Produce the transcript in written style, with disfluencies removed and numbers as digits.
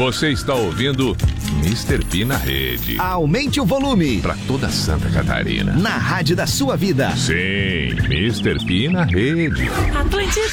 Você está ouvindo Mr. P na rede. Aumente o volume. Para toda Santa Catarina. Na rádio da sua vida. Sim, Mr. P na rede. Atlântida.